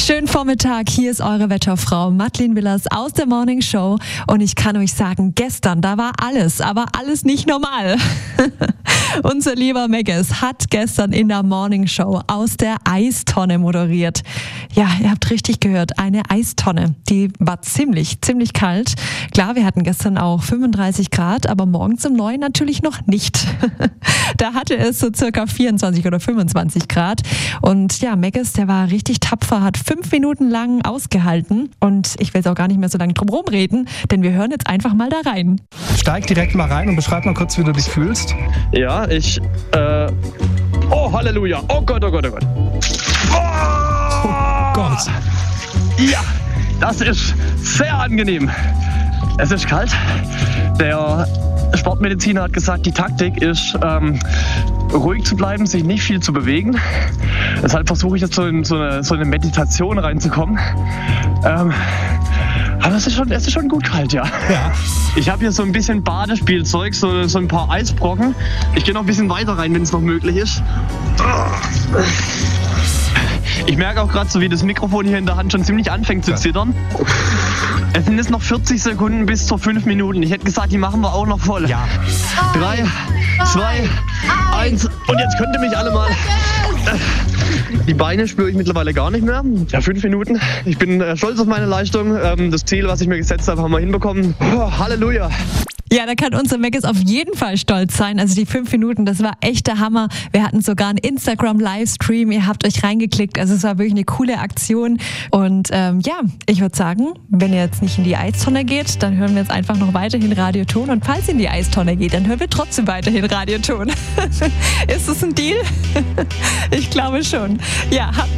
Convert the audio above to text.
Schönen Vormittag, hier ist eure Wetterfrau Madeleine Willers aus der Morning Show und ich kann euch sagen, gestern, da war alles, aber alles nicht normal. Unser lieber Megges hat gestern in der Morning Show aus der Eistonne moderiert. Ja, ihr habt richtig gehört, eine Eistonne. Die war ziemlich kalt. Klar, wir hatten gestern auch 35 Grad, aber morgens um 9 natürlich noch nicht. Da hatte es so circa 24 oder 25 Grad. Und ja, Megges, der war richtig tapfer, hat 5 Minuten lang ausgehalten. Und ich will jetzt auch gar nicht mehr so lange drum rumreden, denn wir hören jetzt einfach mal da rein. Steig direkt mal rein und beschreib mal kurz, wie du dich fühlst. Ja, oh, Halleluja. Oh Gott, oh Gott, oh Gott. Oh Gott. Ja, das ist sehr angenehm. Es ist kalt. Der Sportmediziner hat gesagt, die Taktik ist, ruhig zu bleiben, sich nicht viel zu bewegen. Deshalb versuche ich jetzt so in so eine Meditation reinzukommen. Aber es ist schon gut kalt, ja. Ich habe hier so ein bisschen Badespielzeug, so ein paar Eisbrocken. Ich gehe noch ein bisschen weiter rein, wenn es noch möglich ist. Ich merke auch gerade so, wie das Mikrofon hier in der Hand schon ziemlich anfängt zu zittern. Es sind jetzt noch 40 Sekunden bis zu 5 Minuten. Ich hätte gesagt, die machen wir auch noch voll. Ja. 3, 2, 1 und jetzt könnt ihr mich alle mal... Die Beine spüre ich mittlerweile gar nicht mehr. Ja, 5 Minuten. Ich bin stolz auf meine Leistung. Das Ziel, was ich mir gesetzt habe, haben wir hinbekommen. Oh, Halleluja. Ja, da kann unser Megges auf jeden Fall stolz sein. Also die 5 Minuten, das war echt der Hammer. Wir hatten sogar einen Instagram-Livestream. Ihr habt euch reingeklickt. Also es war wirklich eine coole Aktion. Und ja, ich würde sagen, wenn ihr jetzt nicht in die Eistonne geht, dann hören wir jetzt einfach noch weiterhin Radioton. Und falls ihr in die Eistonne geht, dann hören wir trotzdem weiterhin Radioton. Ist das ein Deal? Ich glaube schon. Ja, habt